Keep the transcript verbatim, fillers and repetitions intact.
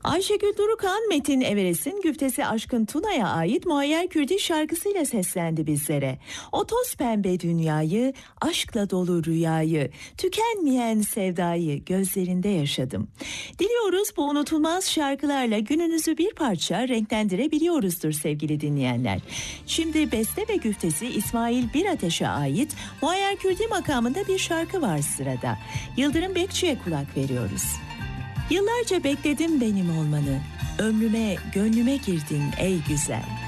Ayşegül Durukan, Metin Everest'in güftesi Aşkın Tuna'ya ait Muayyer Kürdi şarkısıyla seslendi bizlere. O toz pembe dünyayı, aşkla dolu rüyayı, tükenmeyen sevdayı gözlerinde yaşadım. Diliyoruz bu unutulmaz şarkılarla gününüzü bir parça renklendirebiliyoruzdur sevgili dinleyenler. Şimdi beste ve güftesi İsmail Birateş'e ait Muayyer Kürdi makamında bir şarkı var sırada. Yıldırım Bekçi'ye kulak veriyoruz. Yıllarca bekledim benim olmanı, ömrüme, gönlüme girdin ey güzel.